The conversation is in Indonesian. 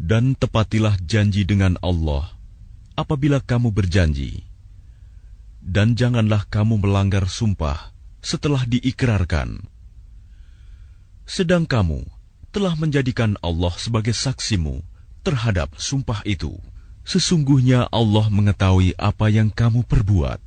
Dan tepatilah janji dengan Allah apabila kamu berjanji. Dan janganlah kamu melanggar sumpah setelah diikrarkan. Sedang kamu telah menjadikan Allah sebagai saksimu terhadap sumpah itu. Sesungguhnya Allah mengetahui apa yang kamu perbuat.